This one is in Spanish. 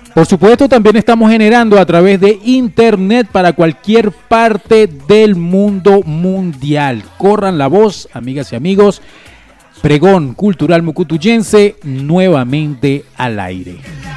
Por supuesto, también estamos generando a través de internet para cualquier parte del mundo mundial. Corran la voz, amigas y amigos. Pregón Cultural Mucutuyense nuevamente al aire.